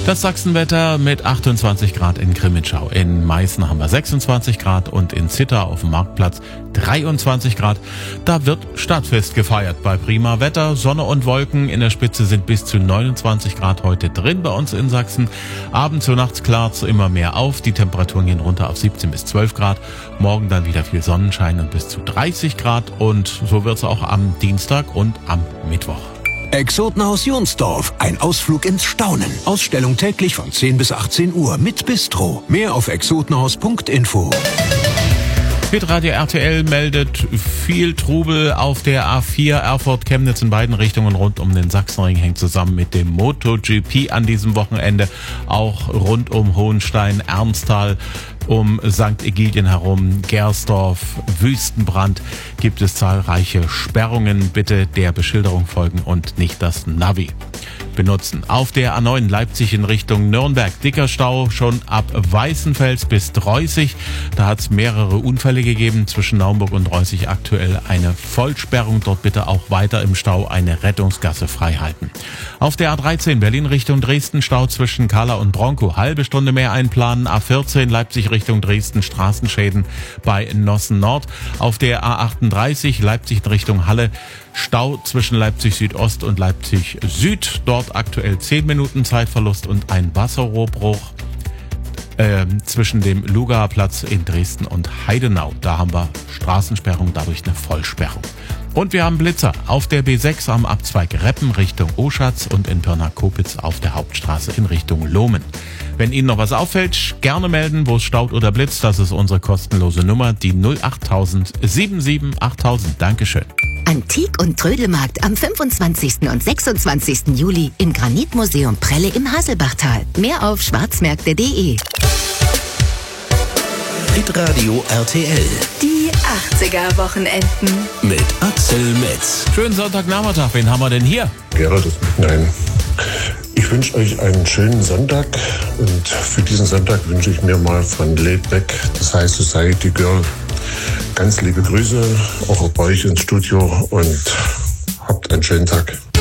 Das Sachsenwetter mit 28 Grad in Crimmitschau. In Meißen haben wir 26 Grad und in Zittau auf dem Marktplatz 23 Grad. Da wird Stadtfest gefeiert bei prima Wetter. Sonne und Wolken in der Spitze sind bis zu 29 Grad heute drin bei uns in Sachsen. Abends und nachts klart's immer mehr auf. Die Temperaturen gehen runter auf 17 bis 12 Grad. Morgen dann wieder viel Sonnenschein und bis zu 30 Grad. Und so wird's auch am Dienstag und am Mittwoch. Exotenhaus Jonsdorf, ein Ausflug ins Staunen. Ausstellung täglich von 10 bis 18 Uhr mit Bistro. Mehr auf exotenhaus.info. Hitradio RTL meldet viel Trubel auf der A4 Erfurt-Chemnitz in beiden Richtungen rund um den Sachsenring, hängt zusammen mit dem MotoGP an diesem Wochenende. Auch rund um Hohenstein, Ernsthal, um St. Egidien herum, Gersdorf, Wüstenbrand gibt es zahlreiche Sperrungen. Bitte der Beschilderung folgen und nicht das Navi benutzen. Auf der A9 Leipzig in Richtung Nürnberg dicker Stau schon ab Weißenfels bis Dreußig. Da hat es mehrere Unfälle gegeben. Zwischen Naumburg und Dreußig aktuell eine Vollsperrung. Dort bitte auch weiter im Stau eine Rettungsgasse freihalten. Auf der A13 Berlin Richtung Dresden Stau zwischen Kahla und Bronkow. Halbe Stunde mehr einplanen. A14 Leipzig Richtung Dresden Straßenschäden bei Nossen Nord. Auf der A38 Leipzig in Richtung Halle Stau zwischen Leipzig Südost und Leipzig Süd. Dort aktuell 10 Minuten Zeitverlust und ein Wasserrohrbruch zwischen dem Lugaer Platz in Dresden und Heidenau. Da haben wir Straßensperrung, dadurch eine Vollsperrung. Und wir haben Blitzer auf der B6 am Abzweig Reppen Richtung Oschatz und in Pirna-Kopitz auf der Hauptstraße in Richtung Lohmen. Wenn Ihnen noch was auffällt, gerne melden, wo es staut oder blitzt. Das ist unsere kostenlose Nummer, die 08000 77 8000. Dankeschön. Antik- und Trödelmarkt am 25. und 26. Juli im Granitmuseum Prelle im Haselbachtal. Mehr auf schwarzmärkte.de. Hitradio RTL. Die 80er-Wochenenden. Mit Axel Metz. Schönen Sonntagnachmittag. Wen haben wir denn hier? Gerald ist nein. Ich wünsche euch einen schönen Sonntag und für diesen Sonntag wünsche ich mir mal von Laid Back, das heißt Society Girl, ganz liebe Grüße auch bei euch ins Studio und habt einen schönen Tag.